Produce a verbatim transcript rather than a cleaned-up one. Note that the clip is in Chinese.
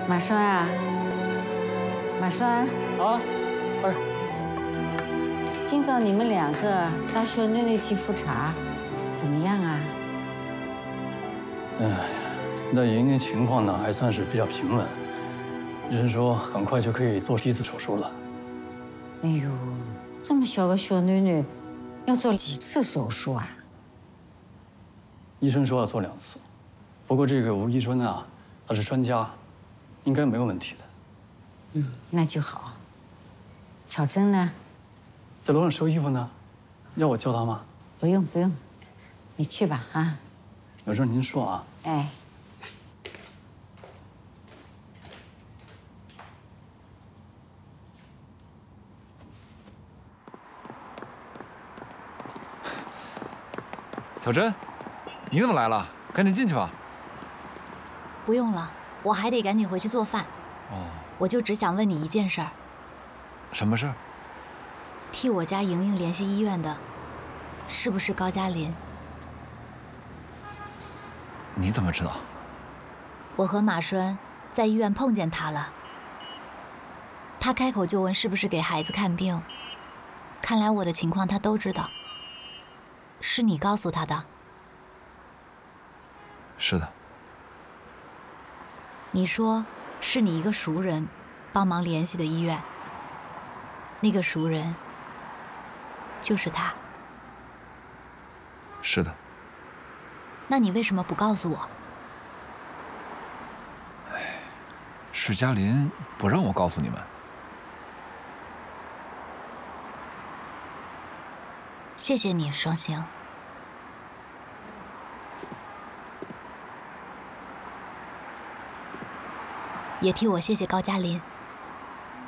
马栓啊，马栓啊，哎， 今早你们两个带小囡囡去复查，怎么样啊？ 嗯，那莹莹情况呢，还算是比较平稳。医生说很快就可以做第一次手术了。 哎呦，这么小个小囡囡，要做几次手术啊？ 医生说要做两次，不过这个吴医生啊，他是专家，应该没有问题的。 嗯，那就好。巧珍呢？ 在楼上收衣服呢，要我叫她吗？ 不用不用，你去吧啊。 有事您说啊。 哎。 小珍，你怎么来了？赶紧进去吧。 不用了，我还得赶紧回去做饭。 哦， 我就只想问你一件事儿。 什么事儿？ 替我家莹莹联系医院的，是不是高嘉林？ 你怎么知道？ 我和马栓在医院碰见他了。他开口就问是不是给孩子看病，看来我的情况他都知道。是你告诉他的？ 是的。 你说是你一个熟人帮忙联系的医院，那个熟人就是他。 是的。 那你为什么不告诉我？ 哎，是嘉林不让我告诉你们。 谢谢你，双星。也替我谢谢高嘉林。